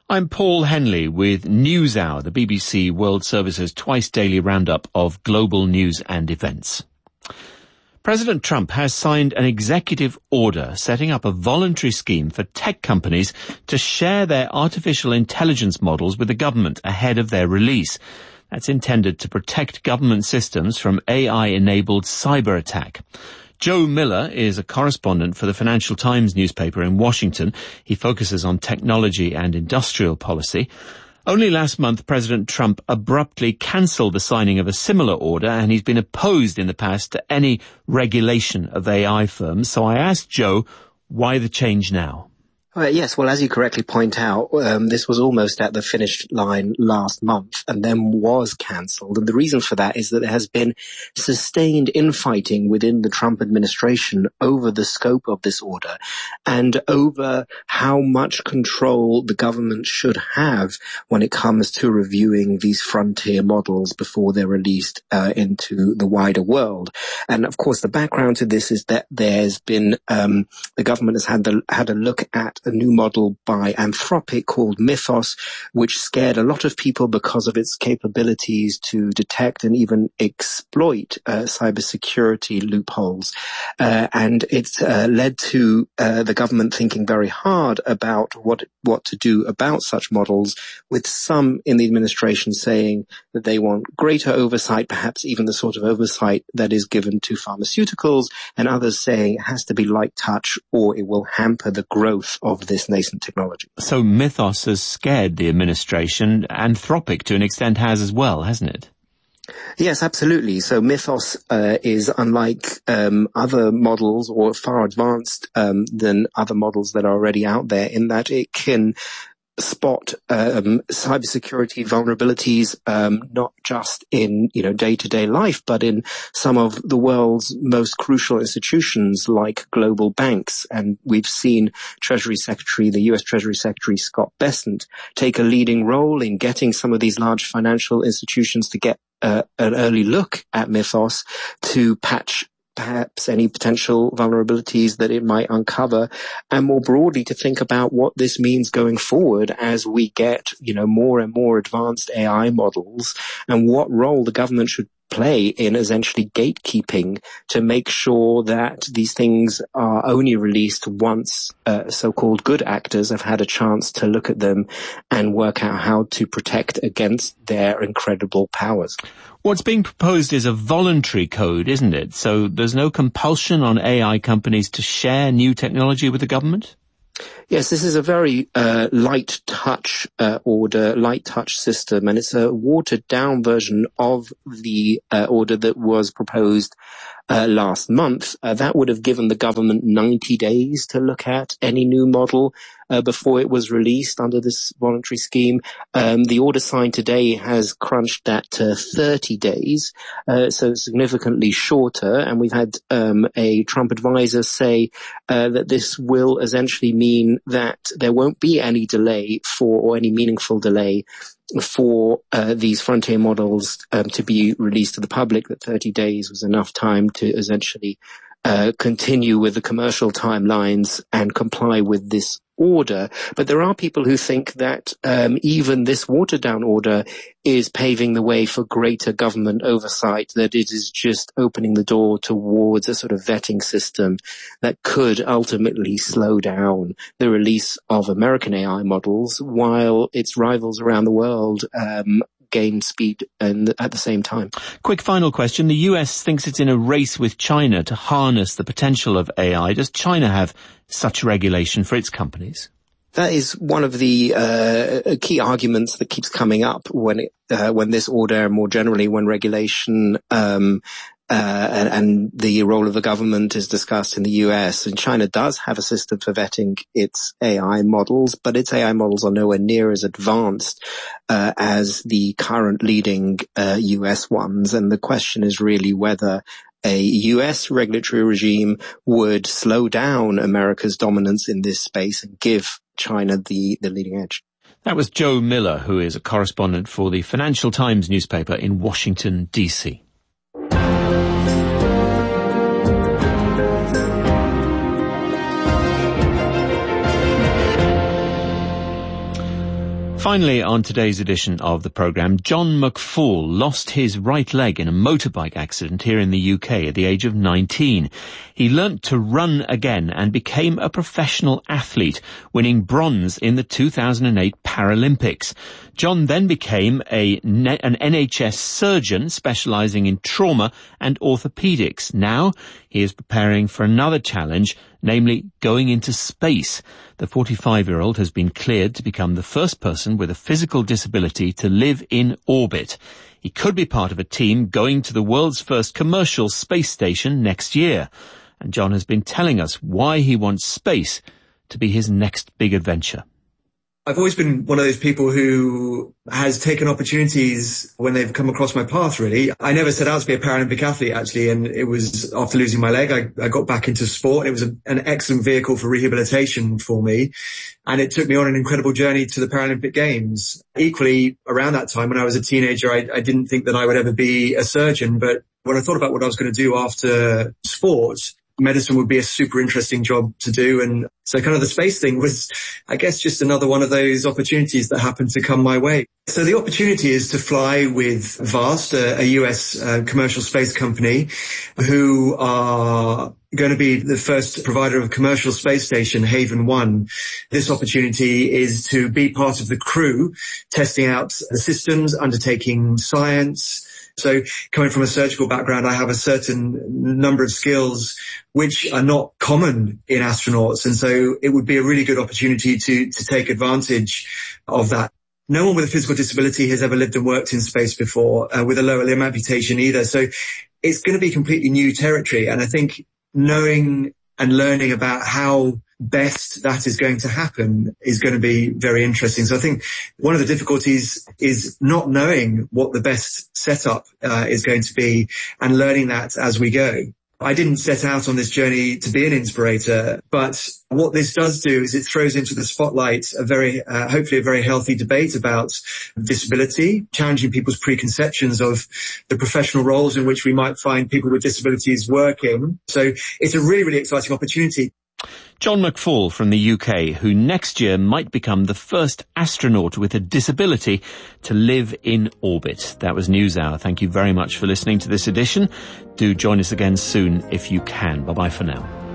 I'm Paul Henley with NewsHour, the BBC World Service's twice-daily roundup of global news and events. President Trump has signed an executive order setting up a voluntary scheme for tech companies to share their artificial intelligence models with the government ahead of their release. That's intended to protect government systems from AI-enabled cyber attack. Joe Miller is a correspondent for the Financial Times newspaper in Washington. He focuses on technology and industrial policy. Only last month, President Trump abruptly cancelled the signing of a similar order, and he's been opposed in the past to any regulation of AI firms. So I asked Joe, why the change now? Yes, well, as you correctly point out, this was almost at the finish line last month and then was cancelled. And the reason for that is that there has been sustained infighting within the Trump administration over the scope of this order and over how much control the government should have when it comes to reviewing these frontier models before they're released into the wider world. And of course, the background to this is that there's been the government has had a look at a new model by Anthropic called Mythos, which scared a lot of people because of its capabilities to detect and even exploit cybersecurity loopholes. And it's led to the government thinking very hard about what to do about such models, with some in the administration saying that they want greater oversight, perhaps even the sort of oversight that is given to pharmaceuticals, and others saying it has to be light touch or it will hamper the growth of this nascent technology. So Mythos has scared the administration. Anthropic, to an extent, has as well, hasn't it? Yes, absolutely. So Mythos is unlike other models, or far advanced than other models that are already out there, in that it can spot cybersecurity vulnerabilities, not just in day-to-day life, but in some of the world's most crucial institutions like global banks. And we've seen the U.S. Treasury Secretary Scott Bessent take a leading role in getting some of these large financial institutions to get an early look at Mythos to patch perhaps any potential vulnerabilities that it might uncover, and more broadly to think about what this means going forward as we get, more and more advanced AI models, and what role the government should play in essentially gatekeeping to make sure that these things are only released once so-called good actors have had a chance to look at them and work out how to protect against their incredible powers. What's being proposed is a voluntary code, isn't it? So there's no compulsion on AI companies to share new technology with the government? Yes, this is a very light touch order, light touch system, and it's a watered down version of the order that was proposed last month. That would have given the government 90 days to look at any new model before it was released under this voluntary scheme. The order signed today has crunched that to 30 days, so significantly shorter. And we've had a Trump advisor say that this will essentially mean that there won't be any delay or any meaningful delay for these frontier models to be released to the public, that 30 days was enough time to essentially continue with the commercial timelines and comply with this order. But there are people who think that even this watered down order is paving the way for greater government oversight, that it is just opening the door towards a sort of vetting system that could ultimately slow down the release of American AI models while its rivals around the world gain speed and at the same time. Quick final question. The US thinks it's in a race with China to harness the potential of AI. Does China have such regulation for its companies? That is one of the key arguments that keeps coming up when this order, more generally when regulation and the role of the government is discussed in the US. And China does have a system for vetting its AI models, but its AI models are nowhere near as advanced as the current leading US ones. And the question is really whether a US regulatory regime would slow down America's dominance in this space and give China the leading edge. That was Joe Miller, who is a correspondent for the Financial Times newspaper in Washington, D.C. Finally, on today's edition of the programme, John McFall lost his right leg in a motorbike accident here in the UK at the age of 19. He learnt to run again and became a professional athlete, winning bronze in the 2008 Paralympics. John then became an NHS surgeon specialising in trauma and orthopaedics. Now he is preparing for another challenge, namely going into space. The 45-year-old has been cleared to become the first person with a physical disability to live in orbit. He could be part of a team going to the world's first commercial space station next year. And John has been telling us why he wants space to be his next big adventure. I've always been one of those people who has taken opportunities when they've come across my path, really. I never set out to be a Paralympic athlete, actually, and it was after losing my leg, I got back into sport. It was an excellent vehicle for rehabilitation for me, and it took me on an incredible journey to the Paralympic Games. Equally, around that time, when I was a teenager, I didn't think that I would ever be a surgeon, but when I thought about what I was going to do after sport, medicine would be a super interesting job to do. And so kind of the space thing was, I guess, just another one of those opportunities that happened to come my way. So the opportunity is to fly with VAST, a US commercial space company, who are going to be the first provider of a commercial space station, Haven 1. This opportunity is to be part of the crew, testing out the systems, undertaking science. So coming from a surgical background, I have a certain number of skills which are not common in astronauts. And so it would be a really good opportunity to take advantage of that. No one with a physical disability has ever lived and worked in space before, with a lower limb amputation either. So it's going to be completely new territory. And I think knowing and learning about how best that is going to happen is going to be very interesting. So I think one of the difficulties is not knowing what the best setup is going to be and learning that as we go. I didn't set out on this journey to be an inspirator, but what this does do is it throws into the spotlight a very, hopefully a very healthy debate about disability, challenging people's preconceptions of the professional roles in which we might find people with disabilities working. So it's a really, really exciting opportunity. John McFall from the UK, who next year might become the first astronaut with a disability to live in orbit. That was NewsHour. Thank you very much for listening to this edition. Do join us again soon if you can. Bye-bye for now.